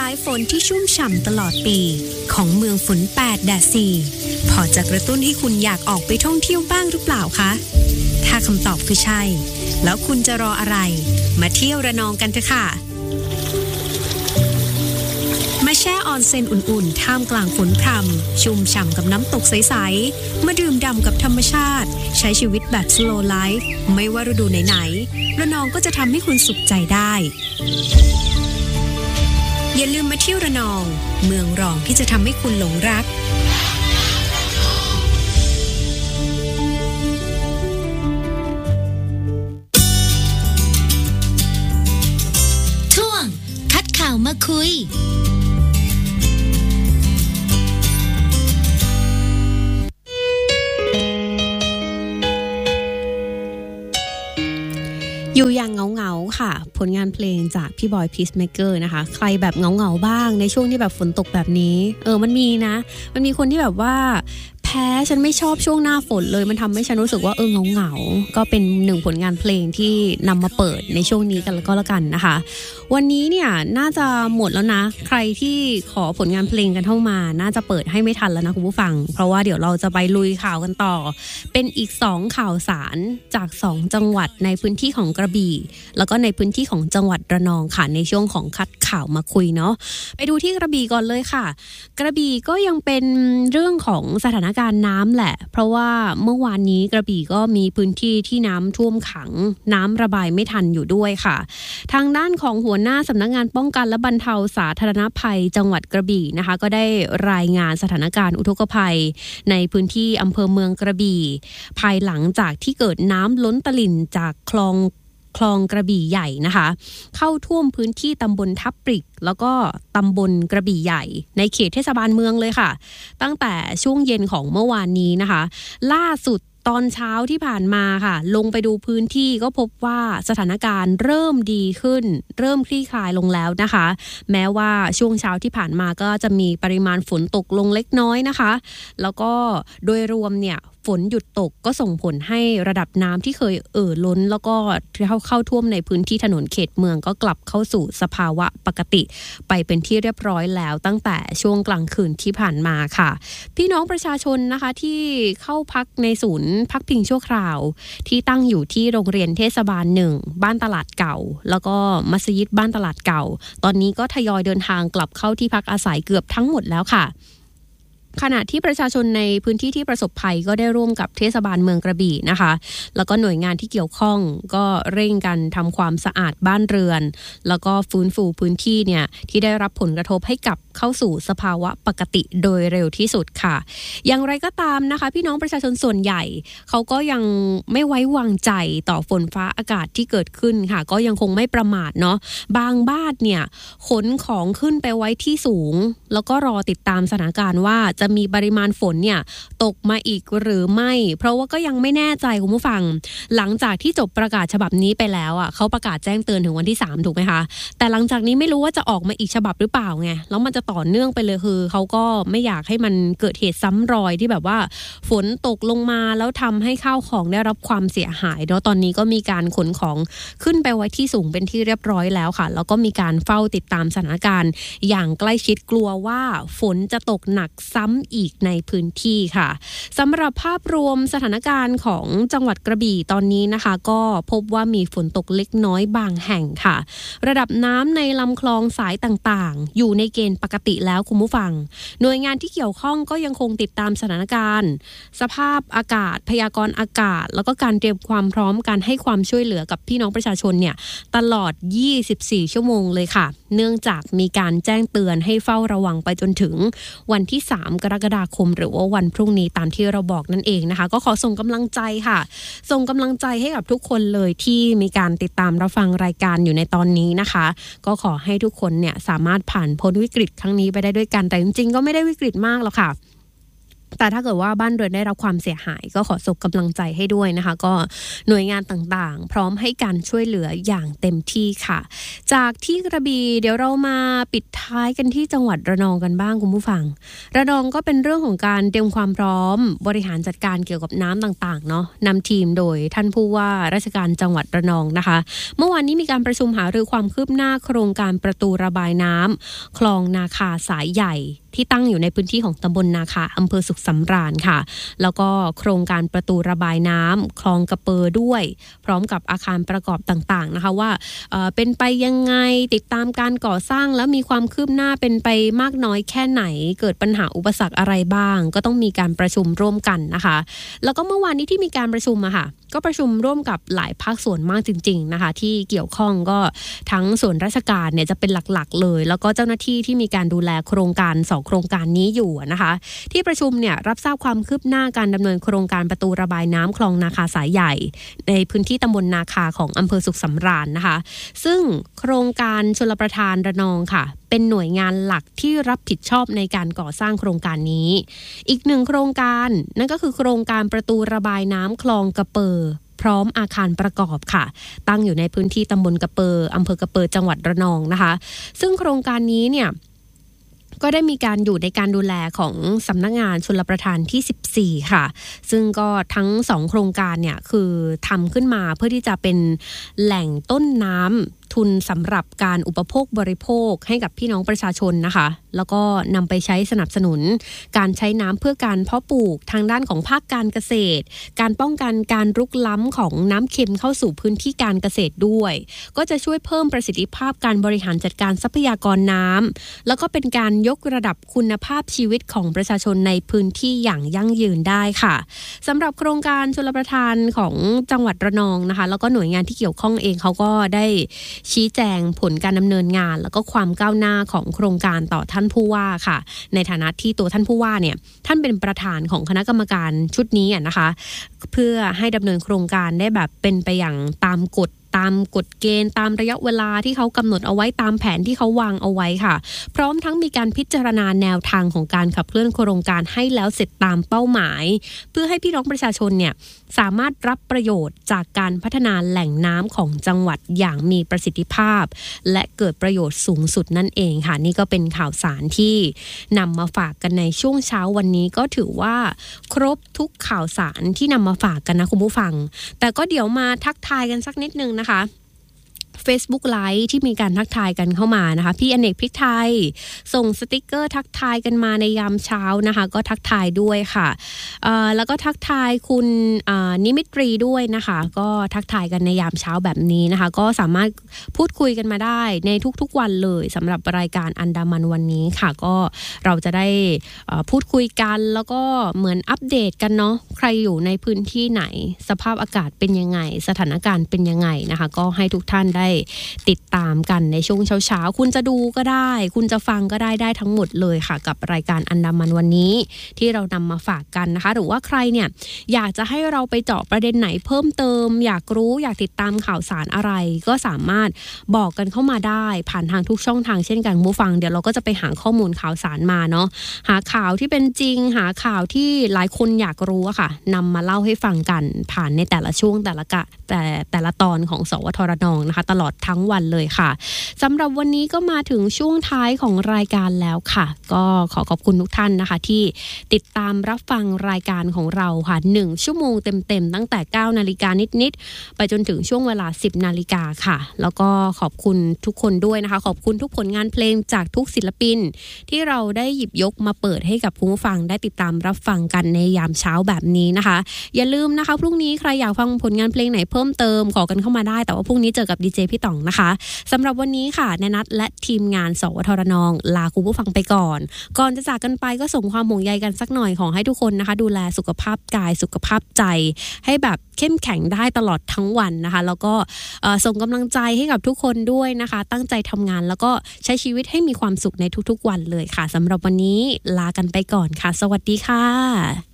ายฝนที่ชุ่มฉ่ำตลอดปีของเมืองฝน8แดด4พอจะกระตุ้นให้คุณอยากออกไปท่องเที่ยวบ้างหรือเปล่าคะถ้าคำตอบคือใช่แล้วคุณจะรออะไรมาเที่ยวระนองกันเถอะค่ะมาแช่ออนเซ็นอุ่นๆท่ามกลางฝนพรำชุ่มฉ่ำกับน้ำตกใสๆมาดื่มด่ำกับธรรมชาติใช้ชีวิตแบบ slow life ไม่ว่าฤดูไหนๆระนองก็จะทำให้คุณสุขใจได้อย่าลืมมาเที่ยวระนองเมืองรองที่จะทำให้คุณหลงรักช่วงคัดข่าวมาคุยอยู่อย่างเหงาๆค่ะผลงานเพลงจากพี่บอยพีซเมเกอร์นะคะใครแบบเหงาๆบ้างในช่วงที่แบบฝนตกแบบนี้มันมีนะมันมีคนที่แบบว่าแพ้ฉันไม่ชอบช่วงหน้าฝนเลยมันทำให้ฉันรู้สึกว่าเหงาๆก็เป็นหนึ่งผลงานเพลงที่นำมาเปิดในช่วงนี้กันแล้วก็แล้วกันนะคะวันนี้เนี่ยน่าจะหมดแล้วนะใครที่ขอผลงานเพลงกันเข้ามาน่าจะเปิดให้ไม่ทันแล้วนะคุณผู้ฟังเพราะว่าเดี๋ยวเราจะไปลุยข่าวกันต่อเป็นอีก2ข่าวสารจาก2จังหวัดในพื้นที่ของกระบี่แล้วก็ในพื้นที่ของจังหวัดระนองค่ะในช่วงของคัดข่าวมาคุยเนาะไปดูที่กระบี่ก่อนเลยค่ะกระบี่ก็ยังเป็นเรื่องของสถานการณ์น้ำแหละเพราะว่าเมื่อวานนี้กระบี่ก็มีพื้นที่ที่น้ำท่วมขังน้ำระบายไม่ทันอยู่ด้วยค่ะทางด้านของหัวหน้าสำนักงานป้องกันและบรรเทาสาธารณภัยจังหวัดกระบี่นะคะก็ได้รายงานสถานการณ์อุทกภัยในพื้นที่อำเภอเมืองกระบี่ภายหลังจากที่เกิดน้ำล้นตลิ่งจากคลองกระบี่ใหญ่นะคะเข้าท่วมพื้นที่ตำบลทับปริกแล้วก็ตำบลกระบี่ใหญ่ในเขตเทศบาลเมืองเลยค่ะตั้งแต่ช่วงเย็นของเมื่อวานนี้นะคะล่าสุดตอนเช้าที่ผ่านมาค่ะลงไปดูพื้นที่ก็พบว่าสถานการณ์เริ่มดีขึ้นเริ่มคลี่คลายลงแล้วนะคะแม้ว่าช่วงเช้าที่ผ่านมาก็จะมีปริมาณฝนตกลงเล็กน้อยนะคะแล้วก็โดยรวมเนี่ยฝนหยุดตกก็ส่งผลให้ระดับน้ำที่เคยล้นแล้วก็เข้าท่วมในพื้นที่ถนนเขตเมืองก็กลับเข้าสู่สภาวะปกติไปเป็นที่เรียบร้อยแล้วตั้งแต่ช่วงกลางคืนที่ผ่านมาค่ะพี่น้องประชาชนนะคะที่เข้าพักในศูนย์พักพิงชั่วคราวที่ตั้งอยู่ที่โรงเรียนเทศบาล1บ้านตลาดเก่าแล้วก็มัสยิดบ้านตลาดเก่าตอนนี้ก็ทยอยเดินทางกลับเข้าที่พักอาศัยเกือบทั้งหมดแล้วค่ะขณะที่ประชาชนในพื้นที่ที่ประสบภัยก็ได้ร่วมกับเทศบาลเมืองกระบี่นะคะแล้วก็หน่วยงานที่เกี่ยวข้องก็เร่งกันทำความสะอาดบ้านเรือนแล้วก็ฟื้นฟูพื้นที่เนี่ยที่ได้รับผลกระทบให้กลับเข้าสู่สภาวะปกติโดยเร็วที่สุดค่ะอย่างไรก็ตามนะคะพี่น้องประชาชนส่วนใหญ่เขาก็ยังไม่ไว้วางใจต่อฝนฟ้าอากาศที่เกิดขึ้นค่ะก็ยังคงไม่ประมาทเนาะบางบ้านเนี่ยขนของขึ้นไปไว้ที่สูงแล้วก็รอติดตามสถานการณ์ว่าจะมีปริมาณฝนเนี่ยตกมาอีกหรือไม่เพราะว่าก็ยังไม่แน่ใจคุณผู้ฟังหลังจากที่จบประกาศฉบับนี้ไปแล้วอ่ะเขาประกาศแจ้งเตือนถึงวันที่3ถูกไหมคะแต่หลังจากนี้ไม่รู้ว่าจะออกมาอีกฉบับหรือเปล่าไงแล้วมันจะต่อเนื่องไปเลยคือเขาก็ไม่อยากให้มันเกิดเหตุซ้ำรอยที่แบบว่าฝนตกลงมาแล้วทำให้ข้าวของได้รับความเสียหายเนาะตอนนี้ก็มีการขนของขึ้นไปไว้ที่สูงเป็นที่เรียบร้อยแล้วค่ะแล้วก็มีการเฝ้าติดตามสถานการณ์อย่างใกล้ชิดกลัวว่าฝนจะตกหนักซ้ำอีกในพื้นที่ค่ะสำหรับภาพรวมสถานการณ์ของจังหวัดกระบี่ตอนนี้นะคะก็พบว่ามีฝนตกเล็กน้อยบางแห่งค่ะระดับน้ำในลำคลองสายต่างๆอยู่ในเกณฑ์ปกติแล้วคุณผู้ฟังหน่วยงานที่เกี่ยวข้องก็ยังคงติดตามสถานการณ์สภาพอากาศพยากรณ์อากาศแล้วก็การเตรียมความพร้อมการให้ความช่วยเหลือกับพี่น้องประชาชนเนี่ยตลอด24ชั่วโมงเลยค่ะเนื่องจากมีการแจ้งเตือนให้เฝ้าระวังไปจนถึงวันที่3กรกฎาคมหรือว่าวันพรุ่งนี้ตามที่เราบอกนั่นเองนะคะก็ขอส่งกำลังใจค่ะส่งกำลังใจให้กับทุกคนเลยที่มีการติดตามรับฟังรายการอยู่ในตอนนี้นะคะก็ขอให้ทุกคนเนี่ยสามารถผ่านพ้นวิกฤตครั้งนี้ไปได้ด้วยกันแต่จริงๆก็ไม่ได้วิกฤตมากหรอกค่ะแต่ถ้าเกิดว่าบ้านเรือนได้รับความเสียหายก็ขอส่งกำลังใจให้ด้วยนะคะก็หน่วยงานต่างๆพร้อมให้การช่วยเหลืออย่างเต็มที่ค่ะจากที่กระบี่เดี๋ยวเรามาปิดท้ายกันที่จังหวัดระนองกันบ้างคุณผู้ฟังระนองก็เป็นเรื่องของการเตรียมความพร้อมบริหารจัดการเกี่ยวกับน้ำต่างๆเนาะนำทีมโดยท่านผู้ว่าราชการจังหวัดระนองนะคะเมื่อวานนี้มีการประชุมหารือความคืบหน้าโครงการประตูระบายน้ำคลองนาคาสายใหญ่ที่ตั้งอยู่ในพื้นที่ของตำบลนาคาอำเภอสุขสำราญค่ะแล้วก็โครงการประตูระบายน้ำคลองกระเปอด้วยพร้อมกับอาคารประกอบต่างๆนะคะว่าเป็นไปยังไงติดตามการก่อสร้างแล้วมีความคืบหน้าเป็นไปมากน้อยแค่ไหนเกิดปัญหาอุปสรรคอะไรบ้างก็ต้องมีการประชุมร่วมกันนะคะแล้วก็เมื่อวานนี้ที่มีการประชุมอะค่ะก็ประชุมร่วมกับหลายภาคส่วนมากจริงๆนะคะที่เกี่ยวข้องก็ทั้งส่วนราชการเนี่ยจะเป็นหลักๆเลยแล้วก็เจ้าหน้าที่ที่มีการดูแลโครงการ2โครงการนี้อยู่นะคะที่ประชุมเนี่ยรับทราบความคืบหน้าการดำเนินโครงการประตูระบายน้ำคลองนาคาสายใหญ่ในพื้นที่ตำบลนาคาของอำเภอสุขสำราญนะคะซึ่งโครงการชลประทานระนองค่ะเป็นหน่วยงานหลักที่รับผิดชอบในการก่อสร้างโครงการนี้อีกหนึ่งโครงการนั่นก็คือโครงการประตูระบายน้ำคลองกระเปอพร้อมอาคารประกอบค่ะตั้งอยู่ในพื้นที่ตำบลกระเปออำเภอกระเปอจังหวัดระนองนะคะซึ่งโครงการนี้เนี่ยก็ได้มีการอยู่ในการดูแลของสำนักงานชลประทานที่14ค่ะซึ่งก็ทั้ง2โครงการเนี่ยคือทำขึ้นมาเพื่อที่จะเป็นแหล่งต้นน้ำทุนสำหรับการอุปโภคบริโภคให้กับพี่น้องประชาชนนะคะแล้วก็นำไปใช้สนับสนุนการใช้น้ำเพื่อการเพาะปลูกทางด้านของภาคการเกษตรการป้องกันการรุกล้ำของน้ำเค็มเข้าสู่พื้นที่การเกษตรด้วยก็จะช่วยเพิ่มประสิทธิภาพการบริหารจัดการทรัพยากรน้ำแล้วก็เป็นการยกระดับคุณภาพชีวิตของประชาชนในพื้นที่อย่างยั่งยืนได้ค่ะสำหรับโครงการชลประทานของจังหวัดระนองนะคะแล้วก็หน่วยงานที่เกี่ยวข้องเองเขาก็ได้ชี้แจงผลการดำเนินงานแล้วก็ความก้าวหน้าของโครงการต่อท่านผู้ว่าค่ะในฐานะที่ตัวท่านผู้ว่าเนี่ยท่านเป็นประธานของคณะกรรมการชุดนี้นะคะเพื่อให้ดำเนินโครงการได้แบบเป็นไปอย่างตามกฎเกณฑ์ตามระยะเวลาที่เขากำหนดเอาไว้ตามแผนที่เขาวางเอาไว้ค่ะพร้อมทั้งมีการพิจารณาแนวทางของการขับเคลื่อนโครงการให้แล้วเสร็จตามเป้าหมายเพื่อให้พี่น้องประชาชนเนี่ยสามารถรับประโยชน์จากการพัฒนาแหล่งน้ำของจังหวัดอย่างมีประสิทธิภาพและเกิดประโยชน์สูงสุดนั่นเองค่ะนี่ก็เป็นข่าวสารที่นำมาฝากกันในช่วงเช้าวันนี้ก็ถือว่าครบทุกข่าวสารที่นำมาฝากกันนะคุณผู้ฟังแต่ก็เดี๋ยวมาทักทายกันสักนิดนึงนะคะ Facebook Live ที่มีการทักทายกันเข้ามานะคะพี่อเนกพริกไทยส่งสติกเกอร์ทักทายกันมาในยามเช้านะคะก็ทักทายด้วยค่ะแล้วก็ทักทายคุณนิมิตรีด้วยนะคะก็ทักทายกันในยามเช้าแบบนี้นะคะก็สามารถพูดคุยกันมาได้ในทุกๆวันเลยสำหรับรายการอันดามันวันนี้ค่ะก็เราจะได้พูดคุยกันแล้วก็เหมือนอัปเดตกันเนาะใครอยู่ในพื้นที่ไหนสภาพอากาศเป็นยังไงสถานการณ์เป็นยังไงนะคะก็ให้ทุกท่านได้ติดตามกันในช่วงเช้าๆคุณจะดูก็ได้คุณจะฟังก็ได้ทั้งหมดเลยค่ะกับรายการอันดามันวันนี้ที่เรานำมาฝากกันนะคะหรือว่าใครเนี่ยอยากจะให้เราไปเจาะประเด็นไหนเพิ่มเติมอยากรู้อยากติดตามข่าวสารอะไรก็สามารถบอกกันเข้ามาได้ผ่านทางทุกช่องทางเช่นกันผู้ฟังเดี๋ยวเราก็จะไปหาข้อมูลข่าวสารมาเนาะหาข่าวที่เป็นจริงหาข่าวที่หลายคนอยากรู้อะค่ะนำมาเล่าให้ฟังกันผ่านในแต่ละช่วงแต่ละตอนของสวทรนองนะคะตลอดทั้งวันเลยค่ะสำหรับวันนี้ก็มาถึงช่วงท้ายของรายการแล้วค่ะก็ขอขอบคุณทุกท่านนะคะที่ติดตามรับฟังรายการของเราค่ะ1ชั่วโมงเต็มๆตั้งแต่ 9 นาฬิกานิดๆไปจนถึงช่วงเวลา 10 นาฬิกาค่ะแล้วก็ขอบคุณทุกคนด้วยนะคะขอบคุณทุกผลงานเพลงจากทุกศิลปินที่เราได้หยิบยกมาเปิดให้กับผู้ฟังได้ติดตามรับฟังกันในยามเช้าแบบนี้นะคะอย่าลืมนะคะพรุ่งนี้ใครอยากฟังผลงานเพลงไหนเพิ่มเติมขอกันเข้ามาได้แต่ว่าพรุ่งนี้เจอกับดีเจพี่ต่องนะคะสำหรับวันนี้ค่ะแนนัทและทีมงานสวทรนองลาคุณผู้ฟังไปก่อนจะจากกันไปก็ส่งความห่วงใยกันสักหน่อยขอให้ทุกคนนะคะดูแลสุขภาพกายสุขภาพใจให้แบบเข้มแข็งได้ตลอดทั้งวันนะคะแล้วก็ส่งกำลังใจให้กับทุกคนด้วยนะคะตั้งใจทำงานแล้วก็ใช้ชีวิตให้มีความสุขในทุกๆวันเลยค่ะสำหรับวันนี้ลากันไปก่อนค่ะสวัสดีค่ะ